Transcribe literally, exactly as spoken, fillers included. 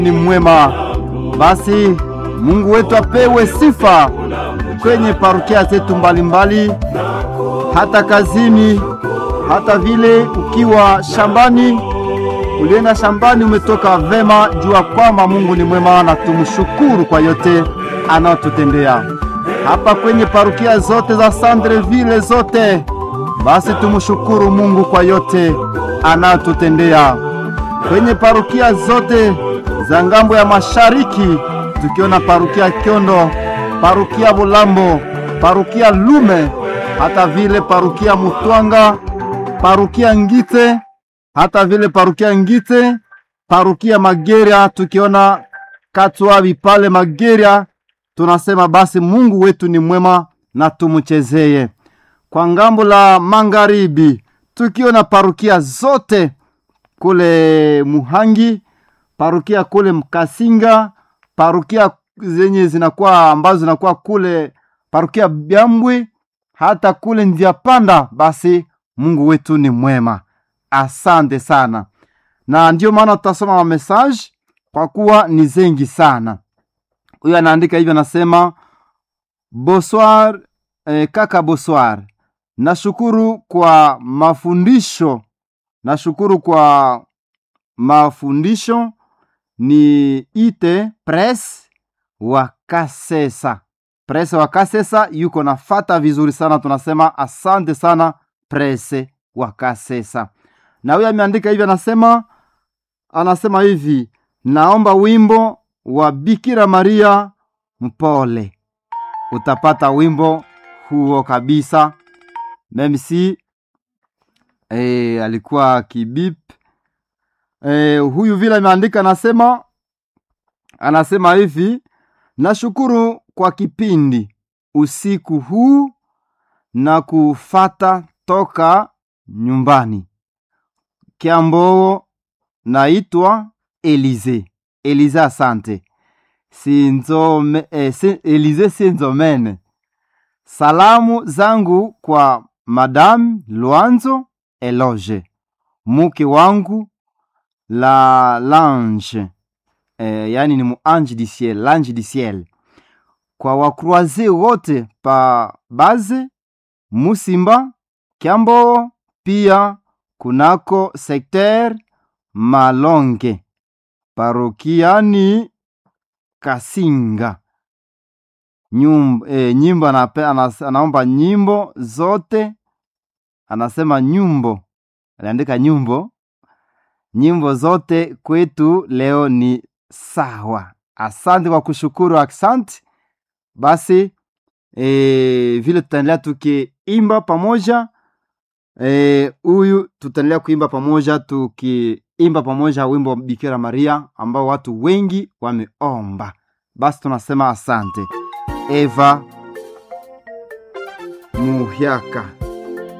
Ni mwema. Basi Mungu wetu apewe sifa kwenye parokia zetu mbalimbali, hata kazini, hata vile ukiwa shambani, ulienda shambani umetoka vema, jua kwamba Mungu ni mwema na tumshukuru kwa yote anayotutendea. Hapa kwenye parokia zote za Sandreville zote, basi tumshukuru Mungu kwa yote anayotutendea. Kwenye parokia zote za ngambo ya mashariki, tukiona parokia Kiondo, parokia Bulambo, parokia Lume, hata vile parokia Mutwanga, parokia Ngite, hata vile parokia Ngite, parokia Mageria, tukiona Katwabi pale Mageria, tunasema basi Mungu wetu ni mwema na tumuchezeye. Kwa ngambo la magharibi, tukiona parokia zote kule Muhangi, parokia kule Mkasinga, parokia zenye zinakuwa ambazo zinakuwa kule parokia Byambwe, hata kule Ndiapanda, basi Mungu wetu ni mwema. Asante sana. Na ndio maana tutasoma wa message kwa kuwa ni zengi sana. Huyu anaandika hivi, anasema bonsoir eh, kaka bonsoir. Nashukuru kwa mafundisho. Nashukuru kwa mafundisho ni ite press wakasesa. Press wakasesa yuko nafata vizuri sana, tunasema asante sana press wakasesa. Na huyu ameandika hivi, anasema anasema hivi, naomba wimbo wa Bikira Maria mpole. Utapata wimbo huo kabisa. Meme si eh, alikuwa kibip. Eh, huyu vile ameandika, anasema anasema hivi, nashukuru kwa kipindi usiku huu na kufata toka nyumbani. Kiambo naitwa Elize. Elize asante. Sinzome eh, si, Elize Sinzomene. Salamu zangu kwa Madame Luanzo Eloge, muke wangu la Lange, eh, yani ni muange du ciel, l'ange du ciel. Kwa wakruaze wote pa baze Musimba, Kiambo, pia kunako secteur Malonge, parokiani Kasinga. Nyumba, eh, nyimbo anape, anas, anaomba nyimbo zote, anasema nyumbo, anaandika nyumbo, nyimbo zote kwetu leo ni sawa. Asante kwa kushukuru, asante. Basi eh, vile tutaendelea tukiimba pamoja, eh, huyu tutaendelea kuimba pamoja, tukiimba pamoja wimbo wa Bikira Maria ambao watu wengi wameomba. Basi tunasema asante. Eva Muhyaka.